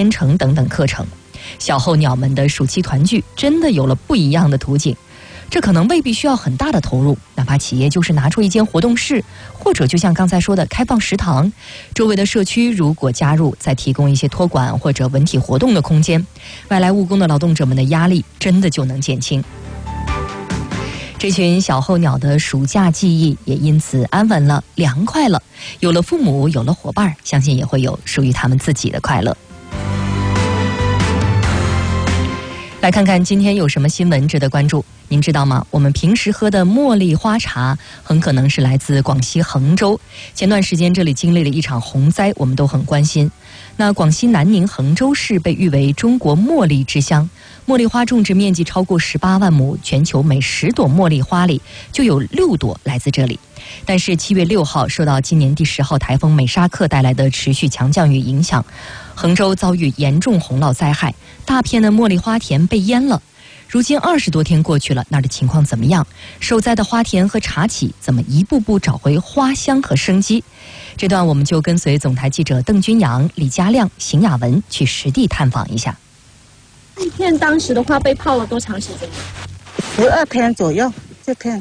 编程等等课程。小候鸟们的暑期团聚真的有了不一样的图景。这可能未必需要很大的投入，哪怕企业就是拿出一间活动室，或者就像刚才说的开放食堂，周围的社区如果加入，再提供一些托管或者文体活动的空间，外来务工的劳动者们的压力真的就能减轻。这群小候鸟的暑假记忆也因此安稳了，凉快了，有了父母，有了伙伴，相信也会有属于他们自己的快乐。来看看今天有什么新闻值得关注。您知道吗？我们平时喝的茉莉花茶很可能是来自广西衡州。前段时间这里经历了一场洪灾，我们都很关心。那广西南宁衡州市被誉为中国茉莉之乡，茉莉花种植面积超过18万亩，全球每10朵茉莉花里就有6朵来自这里。但是7月6号受到今年第10号台风美沙克带来的持续强降雨影响，衡州遭遇严重洪涝灾害，大片的茉莉花田被淹了。如今20多天过去了，那儿的情况怎么样？受灾的花田和茶企怎么一步步找回花香和生机？这段我们就跟随总台记者邓君阳、李佳亮、邢雅文去实地探访一下。 这片当时的话被泡了多长时间 ？12天左右。这片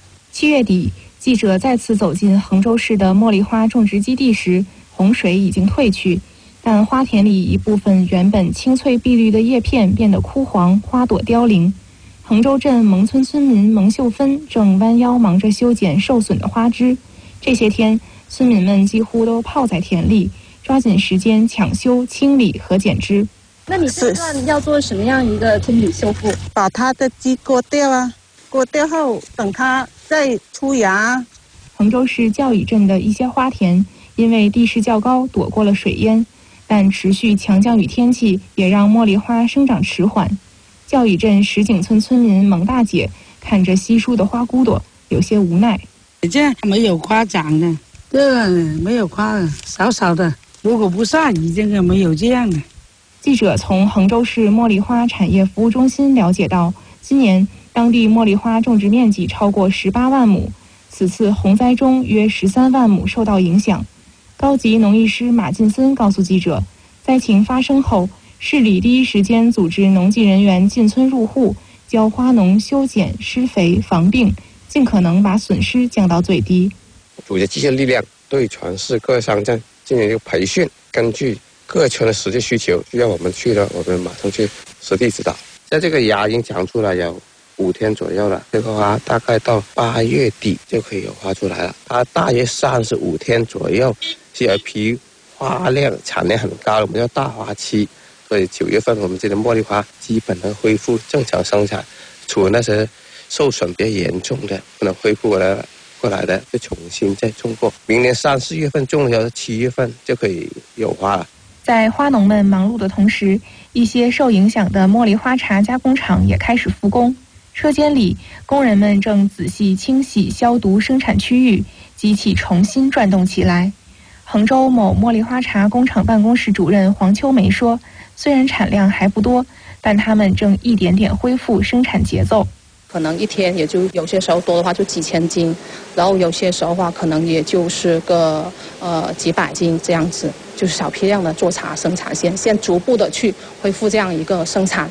7月底，记者再次走进衡州市的茉莉花种植基地时，洪水已经退去，但花田里一部分原本青翠碧绿的叶片变得枯黄，花朵凋零。衡州镇蒙村村民蒙秀芬正弯腰忙着修剪受损的花枝。这些天，村民们几乎都泡在田里，抓紧时间抢修、清理和剪枝。 那你这段要做什么样一个清理修复？ 把它的枝割掉啊，割掉后等它再出芽。 衡州市教乙镇的一些花田因为地势较高，躲过了水淹。但持续强降雨天气也让茉莉花生长迟缓。教乙镇石井村村民蒙大姐看着稀疏的花骨朵，有些无奈。 这没有花长的，这没有花的，少少的。如果不下雨，这个没有这样的。 记者从衡州市茉莉花产业服务中心了解到，今年当地茉莉花种植面积超过18万亩，此次洪灾中约13万亩受到影响。高级农艺师马进森告诉记者，灾情发生后，市里第一时间组织农技人员进村入户，教花农修剪、施肥、防病，尽可能把损失降到最低。 组织机械力量对全市各商站进行一个培训，根据各村的实际需求，需要我们去了，我们马上去实地指导。在这个芽已经长出来有5天左右了，这个花大概到8月底就可以有花出来了。它大约35天左右是有一批花量产量很高的，我们叫大花期。所以9月份我们这的茉莉花基本能恢复正常生产，除了那些受损比较严重的不能恢复过来的，就重新再种过。明年3、4月份种的时候，7月份就可以有花了。 在花农们忙碌的同时，一些受影响的茉莉花茶加工厂也开始复工。车间里，工人们正仔细清洗、消毒生产区域，机器重新转动起来。衡州某茉莉花茶工厂办公室主任黄秋梅说，虽然产量还不多，但他们正一点点恢复生产节奏。 可能一天也就有些时候多的话就几千斤，然后有些时候的话可能也就是个几百斤这样子，就是小批量的做茶生产先逐步的去恢复这样一个生产。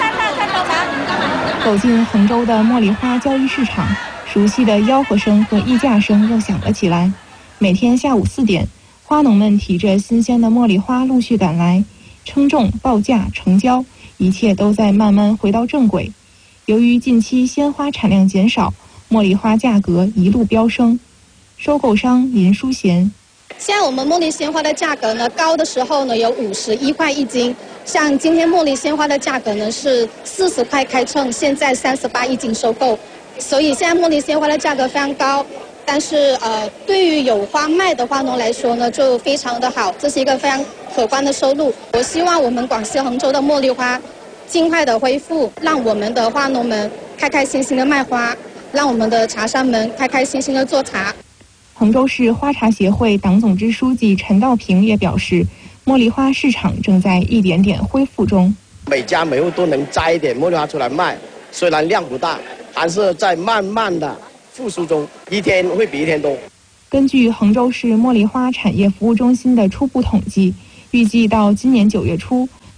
走进衡州的茉莉花交易市场，熟悉的吆喝声和议价声又响了起来。每天下午4点，花农们提着新鲜的茉莉花陆续赶来，称重、报价、成交，一切都在慢慢回到正轨。由于近期鲜花产量减少，茉莉花价格一路飙升。收购商林淑贤， 现在我们茉莉鲜花的价格呢，高的时候呢有51块1斤，像今天茉莉鲜花的价格呢是40块开称，现在381斤收购，所以现在茉莉鲜花的价格非常高。但是对于有花卖的花农来说呢，就非常的好，这是一个非常可观的收入。我希望我们广西衡州的茉莉花尽快的恢复，让我们的花农们开开心心的卖花，让我们的茶商们开开心心的做茶。 衡州市花茶协会党总支书记陈道平也表示，茉莉花市场正在一点点恢复中。 每家每户都能摘一点茉莉花出来卖，虽然量不大，还是在慢慢的复苏中，一天会比一天多。 根据衡州市茉莉花产业服务中心的初步统计，预计到今年9月初，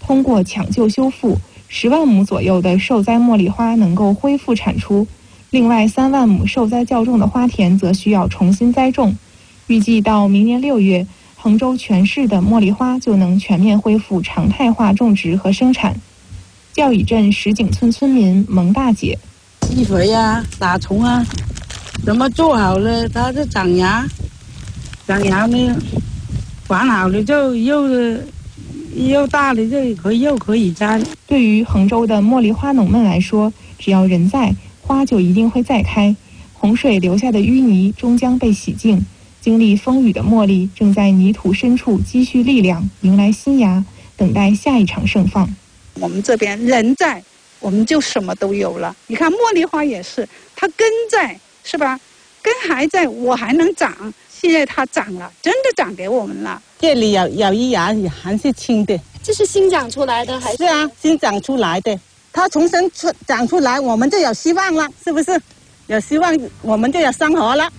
通过抢救修复，10万亩左右的受灾茉莉花能够恢复产出，另外3万亩受灾较重的花田则需要重新栽种。预计到明年6月，衡州全市的茉莉花就能全面恢复常态化种植和生产。教乙镇石井村村民蒙大姐： 施肥啊，打虫啊，怎么做好了，它就长芽，长芽呢，管好了就又大了，又可以摘。 对于衡州的茉莉花农们来说，只要人在，花就一定会再开。洪水留下的淤泥终将被洗净，经历风雨的茉莉正在泥土深处积蓄力量，迎来新芽，等待下一场盛放。 我们这边人在，我们就什么都有了。你看茉莉花也是，它根在，是吧？根还在，我还能长。现在它长了，真的长给我们了。 这里有一芽还是青的， 这是新长出来的还是？ 是啊，新长出来的，它重新长出来，我们就有希望了，是不是？有希望，我们就有生活了。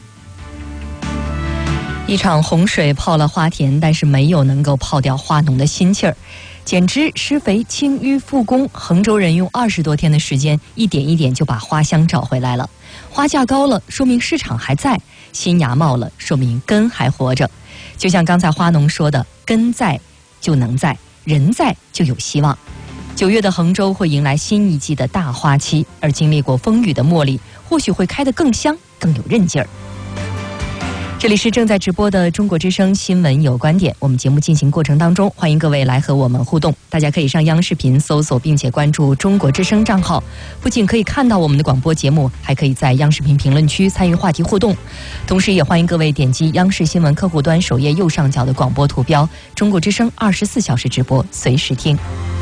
一场洪水泡了花田，但是没有能够泡掉花农的心气儿。减枝、施肥、清淤复工，衡州人用20多天的时间，一点一点就把花香找回来了。花价高了，说明市场还在；新芽冒了，说明根还活着。就像刚才花农说的，根在就能在，人在就有希望。9月的衡州会迎来新一季的大花期，而经历过风雨的茉莉，或许会开得更香，更有韧劲儿。这里是正在直播的中国之声新闻有观点，我们节目进行过程当中，欢迎各位来和我们互动。大家可以上央视频搜索并且关注中国之声账号，不仅可以看到我们的广播节目，还可以在央视频评论区参与话题互动。同时也欢迎各位点击央视新闻客户端首页右上角的广播图标，中国之声24小时直播，随时听。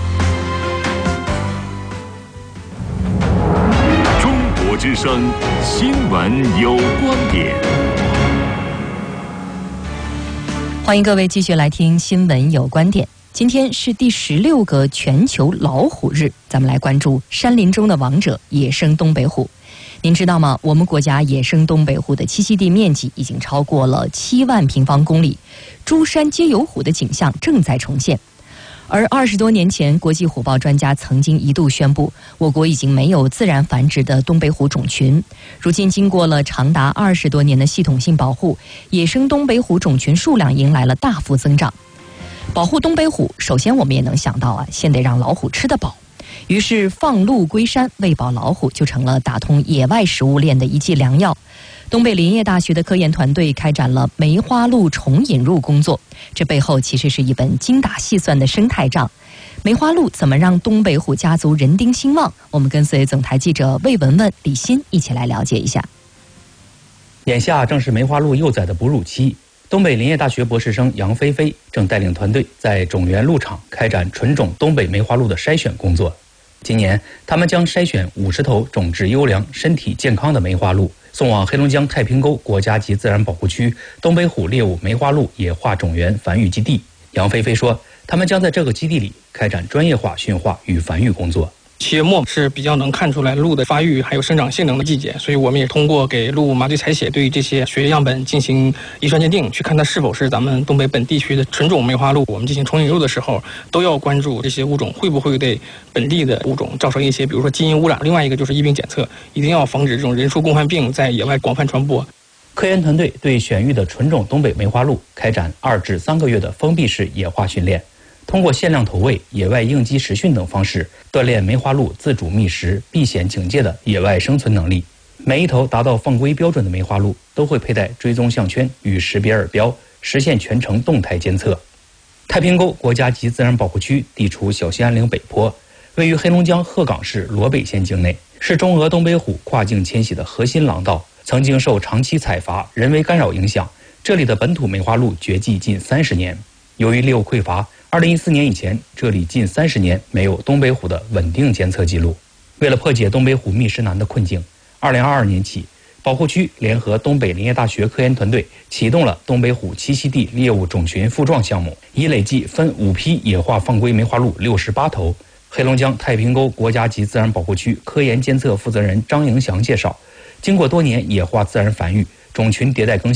中国之声新闻有观点。 欢迎各位继续来听新闻有观点。今天是第16个全球老虎日，咱们来关注山林中的王者——野生东北虎。您知道吗？我们国家野生东北虎的栖息地面积已经超过了7万平方公里，诸山皆有虎的景象正在重现。而20多年前，国际虎豹专家曾经一度宣布，我国已经没有自然繁殖的东北虎种群。如今，经过了长达20多年的系统性保护，野生东北虎种群数量迎来了大幅增长。保护东北虎，首先我们也能想到先得让老虎吃得饱。于是，放鹿归山，喂饱老虎就成了打通野外食物链的一剂良药。东北林业大学的科研团队开展了梅花鹿重引入工作，这背后其实是一本精打细算的生态账。梅花鹿怎么让东北虎家族人丁兴旺？我们跟随总台记者魏文文、李欣一起来了解一下。 眼下正是梅花鹿幼崽的哺乳期，东北林业大学博士生杨菲菲正带领团队在种源鹿场开展纯种东北梅花鹿的筛选工作。今年，他们将筛选50头种质优良、身体健康的梅花鹿，送往黑龙江太平沟国家级自然保护区东北虎猎物梅花鹿野化种源繁育基地。杨菲菲说，他们将在这个基地里开展专业化驯化与繁育工作。 7月末是比较能看出来鹿的发育还有生长性能的季节，所以我们也通过给鹿麻醉采血，对这些血液样本进行遗传鉴定，去看它是否是咱们东北本地区的纯种梅花鹿。我们进行重引入的时候，都要关注这些物种会不会对本地的物种造成一些，比如说基因污染。另外一个就是疫病检测，一定要防止这种人畜共患病在野外广泛传播。 科研团队对选育的纯种东北梅花鹿开展2至3个月的封闭式野化训练，通过限量投喂、野外应激实训等方式，锻炼梅花鹿自主觅食、避险警戒的野外生存能力。每一头达到放归标准的梅花鹿都会佩戴追踪项圈与识别耳标，实现全程动态监测。太平沟国家级自然保护区地处小兴安岭北坡，位于黑龙江鹤岗市罗北县境内，是中俄东北虎跨境迁徙的核心廊道。曾经受长期采伐、人为干扰影响，这里的本土梅花鹿绝迹近30年。由于猎物匮乏，2014年以前，这里近30年没有东北虎的稳定监测记录。为了破解东北虎觅食难的困境，2022年起，保护区联合东北林业大学科研团队启动了东北虎栖息地猎物种群复壮项目，已累计分5批野化放归梅花鹿68头。黑龙江太平沟国家级自然保护区科研监测负责人张迎祥介绍，经过多年野化自然繁育，种群迭代更新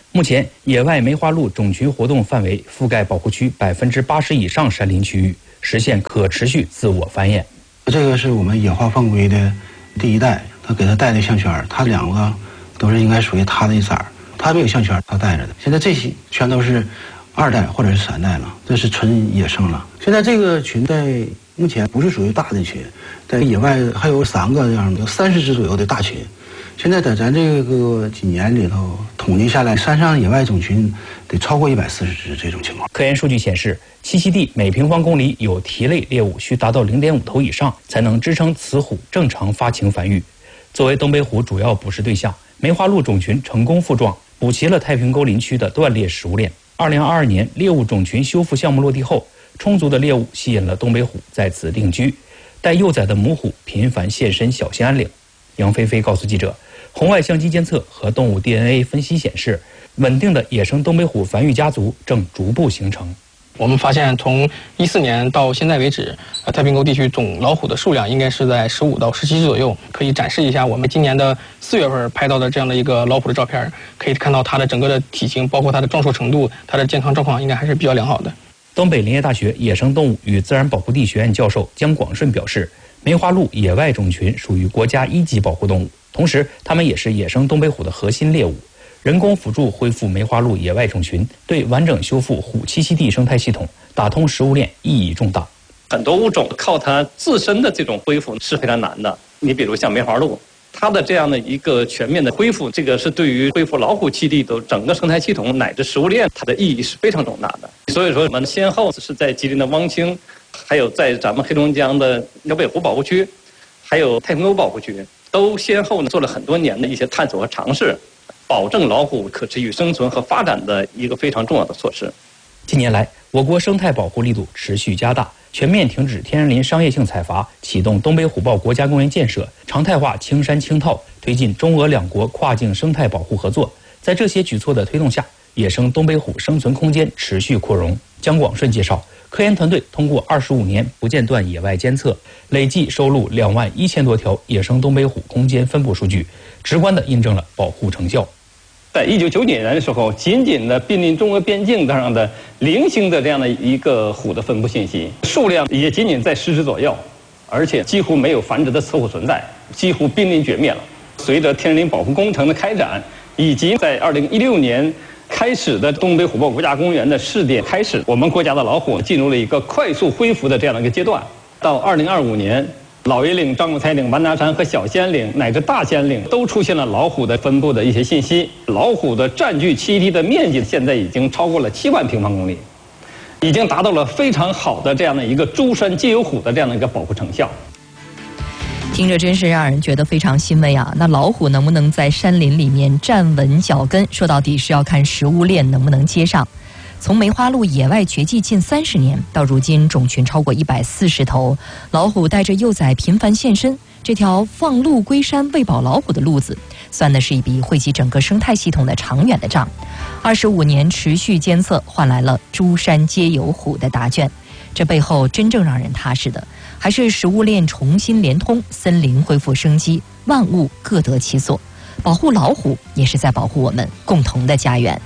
目前，野外梅花鹿种群活动范围覆盖保护区80%以上山林区域，实现可持续自我繁衍。 这个是我们野化放归的第一代，他给他带的项圈，他2个都是应该属于他的一色儿，他没有项圈，他带着的。现在这些全都是2代或者是3代了，这是纯野生了。现在这个群在目前不是属于大的群，在野外还有3个这样的，有30只左右的大群。现在在咱这个几年里头统计下来，山上野外种群得超过140只这种情况。 科研数据显示，栖息地每平方公里有蹄类猎物需达到0.5头以上，才能支撑雌虎正常发情繁育。作为东北虎主要捕食对象，梅花鹿种群成功复壮，补齐了太平沟林区的断裂食物链。2022年猎物种群修复项目落地后，充足的猎物吸引了东北虎在此定居，带幼崽的母虎频繁现身小兴安岭。杨菲菲告诉记者，红外相机监测和动物 DNA 分析显示，稳定的野生东北虎繁育家族正逐步形成。 我们发现，从14年到现在为止，太平沟地区总老虎的数量应该是在15到17只左右。可以展示一下我们今年的4月份拍到的这样的一个老虎的照片，可以看到它的整个的体型，包括它的壮硕程度，它的健康状况应该还是比较良好的。 东北林业大学野生动物与自然保护地学院教授姜广顺表示，梅花鹿野外种群属于国家1级保护动物，同时它们也是野生东北虎的核心猎物。人工辅助恢复梅花鹿野外种群，对完整修复虎栖息地生态系统、打通食物链意义重大。 很多物种靠它自身的这种恢复是非常难的。你比如像梅花鹿，它的这样的一个全面的恢复，这个是对于恢复老虎栖地的整个生态系统乃至食物链，它的意义是非常重大的。所以说，我们先后是在吉林的汪清，还有在咱们黑龙江的辽北湖保护区，还有太平沟保护区，都先后做了很多年的一些探索和尝试，保证老虎可持续生存和发展的一个非常重要的措施。 近年来，我国生态保护力度持续加大，全面停止天然林商业性采伐，启动东北虎豹国家公园建设，常态化青山青套，推进中俄2国跨境生态保护合作。在这些举措的推动下，野生东北虎生存空间持续扩容。姜广顺介绍，科研团队通过25年不间断野外监测，累计收录21000多条野生东北虎空间分布数据，直观地印证了保护成效。 在1990年的时候，仅仅的濒临中俄边境上的零星的这样的一个虎的分布信息，数量也仅仅在10只左右，而且几乎没有繁殖的雌虎存在，几乎濒临绝灭了。随着天然林保护工程的开展，以及在2016年开始的东北虎豹国家公园的试点开始，我们国家的老虎进入了一个快速恢复的这样的一个阶段。到2025年，老爷岭、张果彩岭、完达山和小兴安岭乃至大兴安岭都出现了老虎的分布的一些信息。老虎的占据栖息地的面积现在已经超过了7万平方公里，已经达到了非常好的这样的一个诸山皆有虎的这样的一个保护成效。 听着真是让人觉得非常欣慰啊！那老虎能不能在山林里面站稳脚跟，说到底是要看食物链能不能接上。从梅花鹿野外绝迹近30年，到如今种群超过140头，老虎带着幼崽频繁现身，这条放鹿归山喂饱老虎的路子，算的是一笔惠及整个生态系统的长远的账。25年持续监测，换来了诸山皆有虎的答卷。这背后真正让人踏实的，还是食物链重新连通，森林恢复生机，万物各得其所。保护老虎，也是在保护我们共同的家园。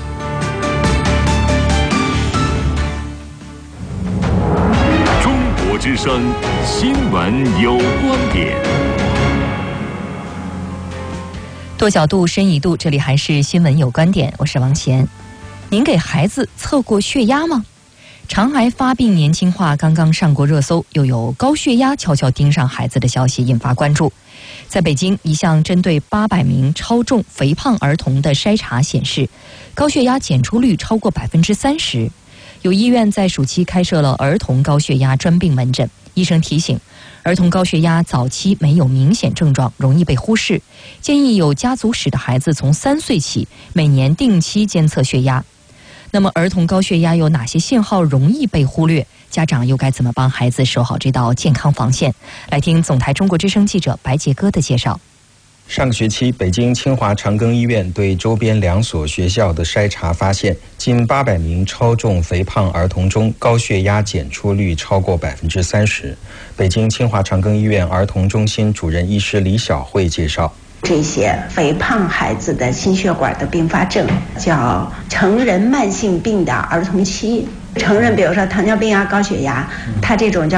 中国之声新闻有观点。 多角度，深一度，这里还是新闻有观点，我是王贤。您给孩子测过血压吗？肠癌发病年轻化刚刚上过热搜，又有高血压悄悄盯上孩子的消息引发关注。在北京，一项针对800名超重肥胖儿童的筛查显示，高血压检出率超过30%。有医院在暑期开设了儿童高血压专病门诊，医生提醒，儿童高血压早期没有明显症状，容易被忽视，建议有家族史的孩子从3岁起每年定期监测血压。那么儿童高血压有哪些信号容易被忽略？家长又该怎么帮孩子守好这道健康防线？来听总台中国之声记者白杰哥的介绍。 上个学期，北京清华长庚医院对周边2所学校的筛查发现，近800名超重肥胖儿童中，高血压检出率超过30%。北京清华长庚医院儿童中心主任医师李晓慧介绍， 这些肥胖孩子的心血管的并发症，叫成人慢性病的儿童期。成人比如说糖尿病啊、高血压，它这种叫